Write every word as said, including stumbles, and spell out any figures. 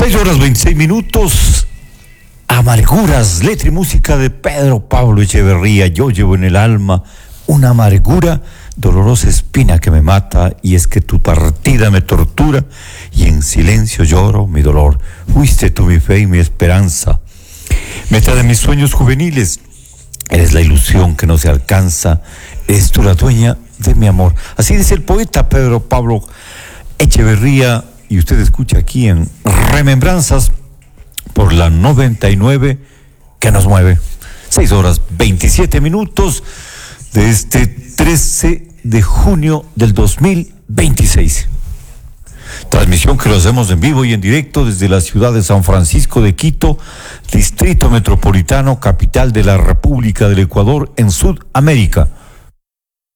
seis horas veintiséis minutos. Amarguras, letra y música de Pedro Pablo Echeverría. Yo llevo en el alma una amargura, dolorosa espina que me mata, y es que tu partida me tortura, y en silencio lloro mi dolor. Fuiste tú mi fe y mi esperanza, meta de mis sueños juveniles. Eres la ilusión que no se alcanza, eres tú la dueña de mi amor. Así dice el poeta Pedro Pablo Echeverría, y usted escucha aquí en Remembranzas por la noventa y nueve que nos mueve. seis horas veintisiete minutos de este trece de junio del dos mil veintiséis. Transmisión que lo hacemos en vivo y en directo desde la ciudad de San Francisco de Quito, Distrito Metropolitano, capital de la República del Ecuador en Sudamérica.